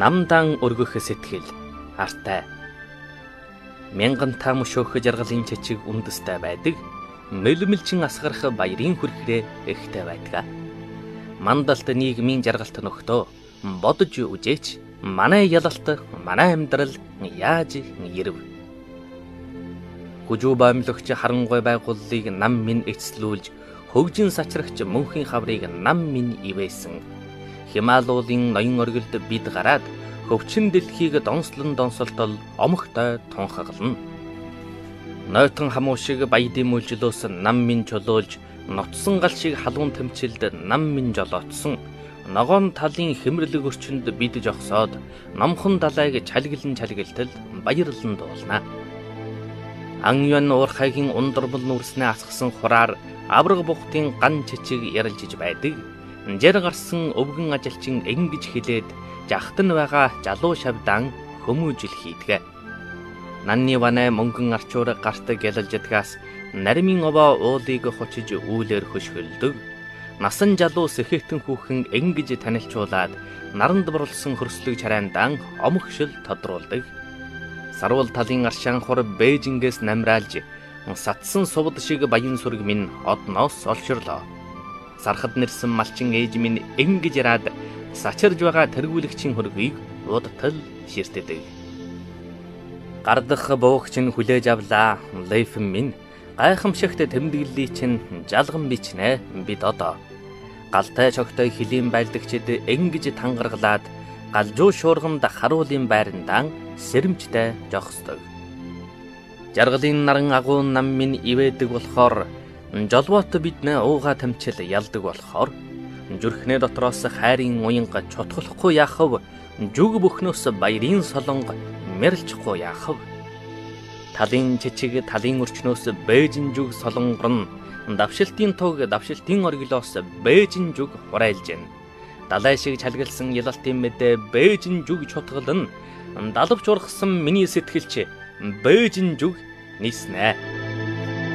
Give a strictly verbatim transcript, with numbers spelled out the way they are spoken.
намдаан өргөх сэтгэл артай. Мянган та мөшөөх жаргалын чичиг үндэстэй байдаг. Мөлмөлчин асгарах баярын хүрхрээ ихтэй байдаг. Мандалт нийгмийн жаргалт нөхдөө бодож үжээч манай ялалт манай амьдрал яаж ирв. Хүжүү боомлогч харангуй байгууллыг нам минь эцлүүлж хөгжин сачрагч мөнхийн хаврыг нам минь ивээсэн. Хималуулын ноён оргилд бид гараад хөвчин дэлхийг донслон донсолтол омогтой тунхаглана. Нойтон хамуу шиг баядын мүлжлөөс нам минь чулуулж ноцсон гал шиг халуун тэмцэлд нам минь жолоотсон. Ногоон талын хэмэрлэг өрчөнд бид жогсоод номхон далайг чалгилэн чалгилтал баярлан дуулна. Ан юан уурхайгийн ундрбал нүрснээ асгасан хураар авраг бухтын ган чичиг ярилжиж байдаг. Жэр гарсан өвгөн ажилчин ингэж хэлээд жахтан байгаа жалуу шавдан хүмүүжил хийдэг. Нанны ванай мөнгөн арчуур гарт гялалждгаас наримын овоо уулыг хочиж үүлээр хөшгөлдөг. Насан жалуу сэхэтэн хүүхэн ингэж танилцуулаад наранд борлсон хөрслөг чарайндан омгшил тодруулдаг. Сарвал талын аршаан хор Бээжингээс намраалж сатсан сувд шиг баян сүрэг минь одноос олширлоо. Сархад нэрсэн малчин ээж минь ингэж яраад сачирж байгаа тэргүүлэгчийн хөргийг удтал ширтдэг. Гардах буугчин хүлээж авлаа лейфэн минь гайхамшигт тэмдэглэлий чинь жалган бичнэ бид одоо. Галтай чогтой хилийн байлдагчид ингэж тангаргалаад галжуу шуурганд харуулын байрандан сэрэмжтэй жогсдог. Жаргалын наран агуун нам минь ивэдэг болохоор жолвот биднэ ууга тамчил ялдаг болохоор зүрхнээ дотроос хайрын уянга чутгалахгүй яахав жүг бүхнөөс баярын солонго мэрэлчихгүй яахав. Талын чичиг талын өрчнөөс Бээжин жүг солонгорн давшилтын туг давшилтын оргилоос Бээжин жүг хурайлжин. Далай шиг чалгалсан ялалтын мэдээ Бээжин жүг чутгална. Далавч ургасан миний сэтгэлч Бээжин жүг ниснэ.